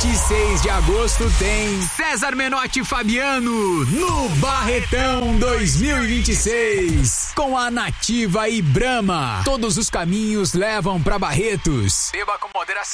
26 de agosto tem César Menotti e Fabiano no Barretão 2026 com a Nativa e Brahma. Todos os caminhos levam pra Barretos. Beba com moderação.